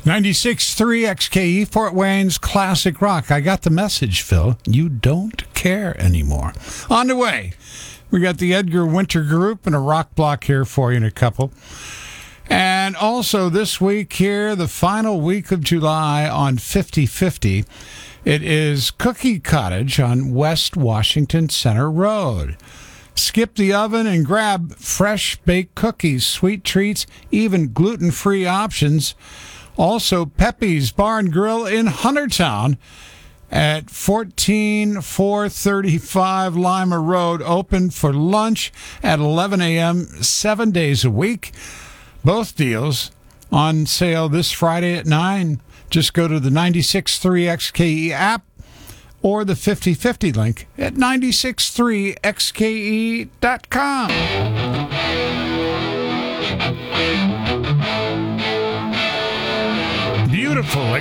96.3 XKE, Fort Wayne's Classic Rock. I got the message, Phil. You don't care anymore. On the way, we got the Edgar Winter Group and a rock block here for you in a couple. And also this week here, the final week of July on 50/50, it is Cookie Cottage on West Washington Center Road. Skip the oven and grab fresh baked cookies, sweet treats, even gluten-free options. Also, Pepe's Bar and Grill in Huntertown at 14435 Lima Road, open for lunch at 11 a.m. 7 days a week. Both deals on sale this Friday at 9. Just go to the 96.3 XKE app or the 50/50 link at 963xke.com. Beautiful